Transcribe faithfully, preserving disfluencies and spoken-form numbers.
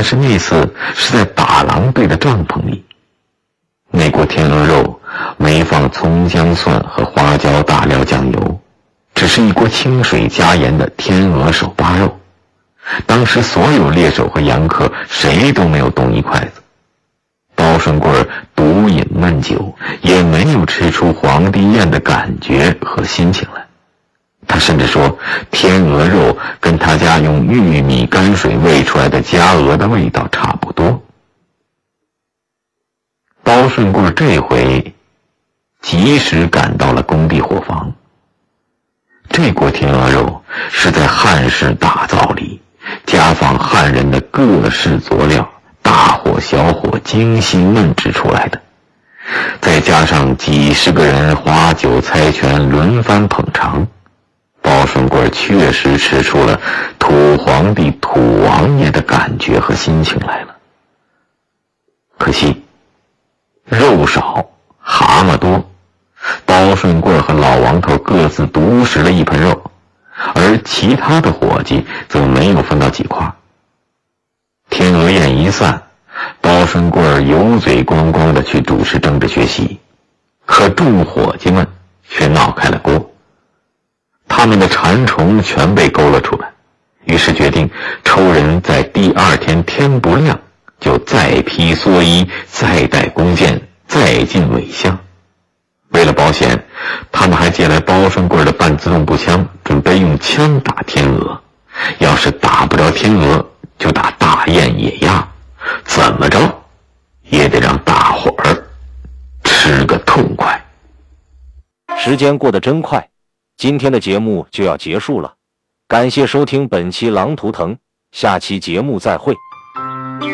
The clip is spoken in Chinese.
是那次是在打狼队的帐篷里。那锅天鹅肉没放葱姜蒜和花椒大料酱油，只是一锅清水加盐的天鹅手扒肉。当时所有猎手和羊客谁都没有动一筷子。包顺贵独饮闷酒，也没有吃出皇帝宴的感觉和心情来。他甚至说，天鹅肉跟他家用玉米泔水喂出来的家鹅的味道差不多。包顺贵这回及时赶到了工地伙房。这锅天鹅肉是在汉式大灶里加放汉人的各式佐料，大火小火精细焖制出来的，再加上几十个人花酒猜拳轮番捧场，包顺贵确实吃出了土皇帝土王爷的感觉和心情来了。可惜肉少蛤蟆多，包顺贵和老王头各自独食了一盆肉，而其他的伙计则没有分到几块。天鹅宴一散，包顺贵油嘴光光地去主持政治学习，可众伙计们却闹开了锅。他们的馋虫全被勾了出来，于是决定抽人在第二天天不亮就再披蓑衣，再带弓箭，再进尾巷。为了保险，他们还借来包顺贵的半自动步枪，准备用枪打天鹅。要是打不着天鹅，就打大雁野鸭，怎么着也得让大伙儿吃个痛快。 时间过得真快，今天的节目就要结束了，感谢收听本期狼图腾，下期节目再会。